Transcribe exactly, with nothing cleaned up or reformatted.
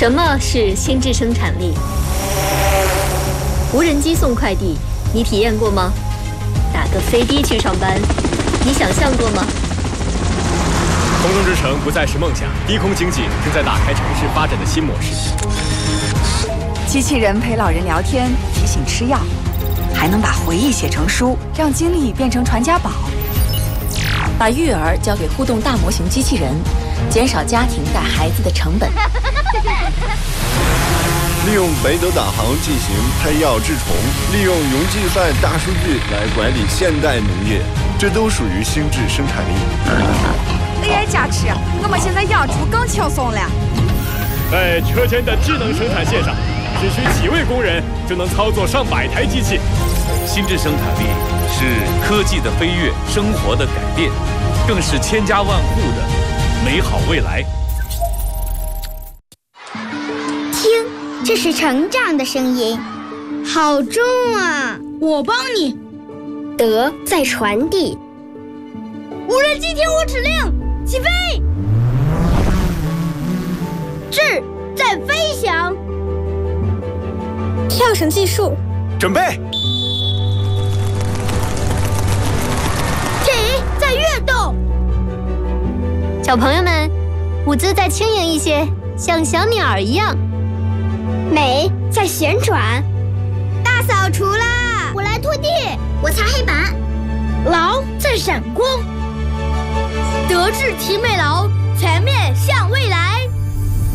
什么是心智生产力？无人机送快递，你体验过吗？打个飞的去上班，你想象过吗？ 空中之城不再是梦想，低空经济正在打开城市发展的新模式。 机器人陪老人聊天，提醒吃药，还能把回忆写成书，让经历变成传家宝。 把育儿交给互动大模型机器人，减少家庭带孩子的成本。 利用北斗导航进行配药治虫，利用云计算大数据来管理现代农业，这都属于心智生产力。 A I 加持，我们现在养猪更轻松了。 在车间的智能生产线上，只需几位工人就能操作上百台机器。 心智生产力是科技的飞跃，生活的改变，更是千家万户的美好未来。 听，这是成长的声音，好重啊！ 我帮你。 德在传递。 无人机听我指令，起飞！智在飞翔。 跳绳技术， 准备。 体在跃动。 小朋友们，舞姿再轻盈一些，像小鸟儿一样。 美在旋转。 大扫除啦！ 我来拖地，我擦黑板。 劳在闪光。德智体美劳，全面向未来。